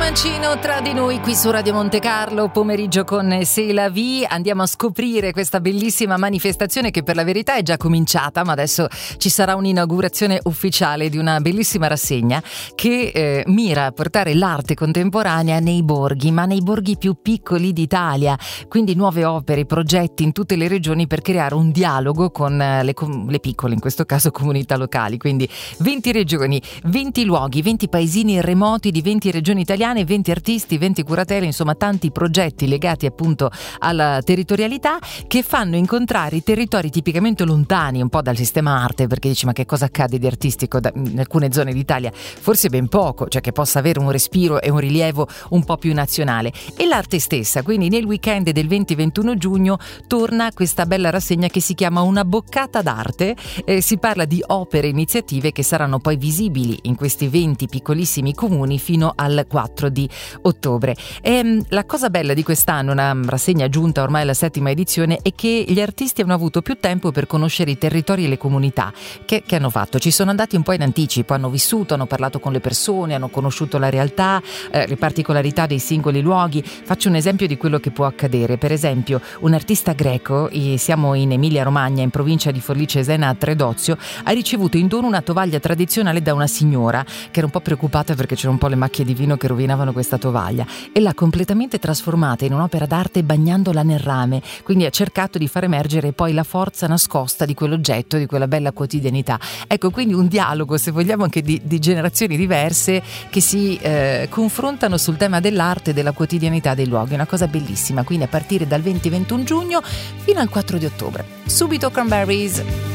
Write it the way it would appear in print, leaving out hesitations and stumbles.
Mancino tra di noi qui su Radio Monte Carlo, pomeriggio con C'est la vie. Andiamo a scoprire questa bellissima manifestazione che per la verità è già cominciata, ma adesso ci sarà un'inaugurazione ufficiale di una bellissima rassegna che mira a portare l'arte contemporanea nei borghi, ma nei borghi più piccoli d'Italia, quindi nuove opere, progetti in tutte le regioni per creare un dialogo con le piccole, in questo caso comunità locali, quindi 20 regioni, 20 luoghi, 20 paesini remoti di 20 regioni italiane, 20 artisti, 20 curatele, insomma tanti progetti legati appunto alla territorialità che fanno incontrare i territori tipicamente lontani un po' dal sistema arte, perché dici ma che cosa accade di artistico in alcune zone d'Italia? Forse ben poco, cioè che possa avere un respiro e un rilievo un po' più nazionale. E l'arte stessa, quindi nel weekend del 20-21 giugno torna questa bella rassegna che si chiama Una boccata d'arte, si parla di opere e iniziative che saranno poi visibili in questi 20 piccolissimi comuni fino al 4 di ottobre. La cosa bella di quest'anno, una rassegna giunta ormai alla 7ª edizione, è che gli artisti hanno avuto più tempo per conoscere i territori e le comunità che hanno fatto. Ci sono andati un po' in anticipo, hanno vissuto, hanno parlato con le persone, hanno conosciuto la realtà, le particolarità dei singoli luoghi. Faccio un esempio di quello che può accadere. Per esempio, un artista greco, siamo in Emilia Romagna, in provincia di Forlì Cesena a Tredozio, ha ricevuto in dono una tovaglia tradizionale da una signora che era un po' preoccupata perché c'erano un po' le macchie di vino che rovinavano questa tovaglia, e l'ha completamente trasformata in un'opera d'arte bagnandola nel rame, quindi ha cercato di far emergere poi la forza nascosta di quell'oggetto, di quella bella quotidianità. Ecco, quindi un dialogo, se vogliamo, anche di generazioni diverse che si confrontano sul tema dell'arte e della quotidianità dei luoghi, una cosa bellissima, quindi a partire dal 20-21 giugno fino al 4 di ottobre. Subito Cranberries.